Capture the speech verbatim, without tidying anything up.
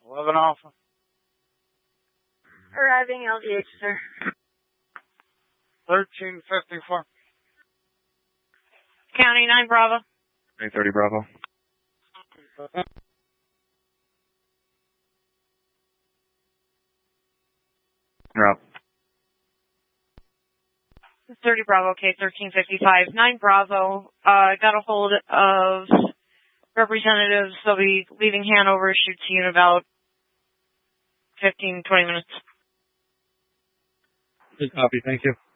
eleven Alpha. Arriving L D H, sir. thirteen fifty-four. County nine Bravo. eight thirty Bravo. You're up. thirty Bravo, K thirteen fifty-five. nine Bravo, uh, got a hold of representatives. They'll be leaving Hanover. Shoot to you in about fifteen, twenty minutes. Good copy. Thank you.